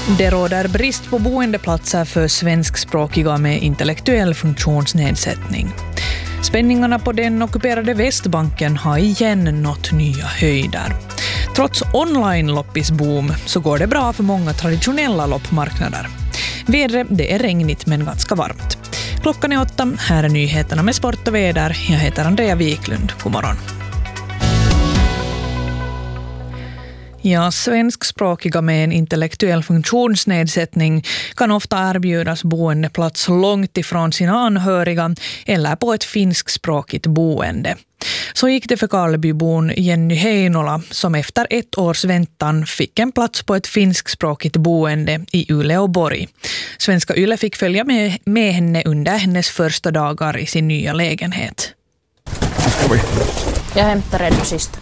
Det råder brist på boendeplatser för svenskspråkiga med intellektuell funktionsnedsättning. Spänningarna på den ockuperade Västbanken har igen nått nya höjder. Trots online-loppisboom så går det bra för många traditionella loppmarknader. Vädret, det är regnigt men ganska varmt. Klockan är 8, här är nyheterna med sport och väder. Jag heter Andrea Wiklund. God morgon. Ja, svenskspråkiga med en intellektuell funktionsnedsättning kan ofta erbjudas boendeplats långt ifrån sina anhöriga eller på ett finskspråkigt boende. Så gick det för Karlebybon Jenny Heinola som efter 1 års väntan fick en plats på ett finskspråkigt boende i Uleåborg. Svenska Yle fick följa med henne under hennes första dagar i sin nya lägenhet. Jag hämtar redan sist.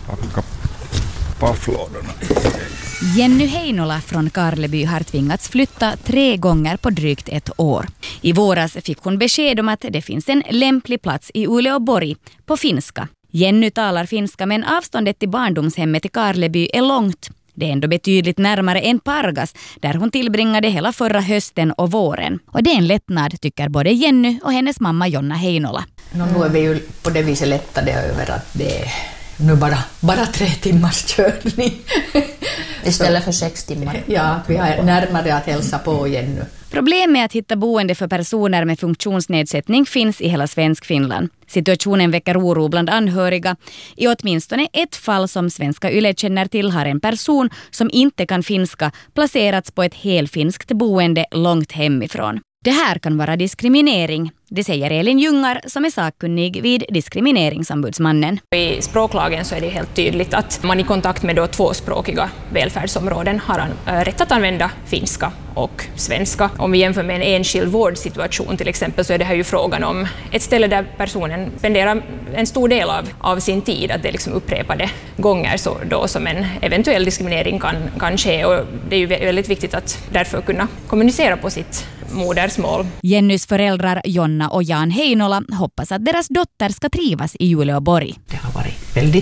Jenny Heinola från Karleby har tvingats flytta 3 gånger på drygt 1 år. I våras fick hon besked om att det finns en lämplig plats i Uleåborg på finska. Jenny talar finska men avståndet till barndomshemmet i Karleby är långt. Det är ändå betydligt närmare än Pargas där hon tillbringade hela förra hösten och våren. Och det är en lättnad tycker både Jenny och hennes mamma Jonna Heinola. Nu är vi ju på det viset lättade över att det är nu bara 3 timmars körning. Istället för 6 timmar. Ja, vi har närmare att hälsa på igen nu. Problemet med att hitta boende för personer med funktionsnedsättning finns i hela Svenskfinland. Situationen väcker oro bland anhöriga. I åtminstone ett fall som Svenska Yle känner till har en person som inte kan finska placerats på ett helfinskt boende långt hemifrån. Det här kan vara diskriminering, det säger Elin Jungar som är sakkunnig vid diskrimineringsombudsmannen. I språklagen så är det helt tydligt att man i kontakt med tvåspråkiga välfärdsområden har rätt att använda finska och svenska. Om vi jämför med en enskild vårdsituation till exempel så är det här ju frågan om ett ställe där personen spenderar en stor del av sin tid, att det liksom upprepade gånger så då som en eventuell diskriminering kan ske, och det är ju väldigt viktigt att därför kunna kommunicera på sitt modersmål. Jennys föräldrar Jonna och Jan Heinola hoppas att deras dotter ska trivas i Uleåborg. Det har varit väldigt